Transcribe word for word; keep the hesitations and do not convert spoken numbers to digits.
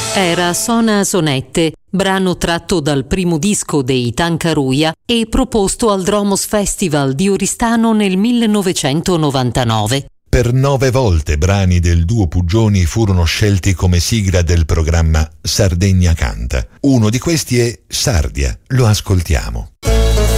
Era Sona Sonette, brano tratto dal primo disco dei Tancaruia e proposto al Dromos Festival di Oristano nel millenovecentonovantanove. Per nove volte brani del duo Pugioni furono scelti come sigla del programma Sardegna Canta. Uno di questi è Sardia, lo ascoltiamo.